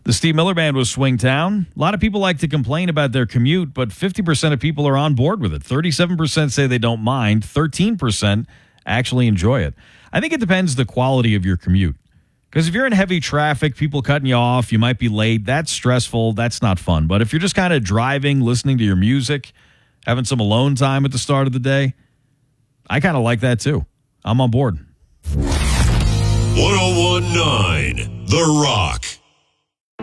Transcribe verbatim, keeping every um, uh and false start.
The Steve Miller Band was Swingtown. A lot of people like to complain about their commute, but fifty percent of people are on board with it. thirty-seven percent say they don't mind. thirteen percent actually enjoy it. I think it depends the quality of your commute. Because if you're in heavy traffic, people cutting you off, you might be late. That's stressful. That's not fun. But if you're just kind of driving, listening to your music, having some alone time at the start of the day, I kind of like that too. I'm on board. one oh one point nine The Rock.